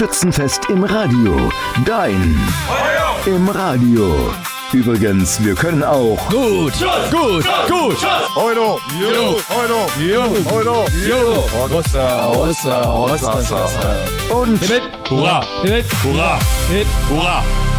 Schützenfest im Radio. Dein im Radio. Übrigens, wir können auch Gut. Heute, und Hurra. Hurra.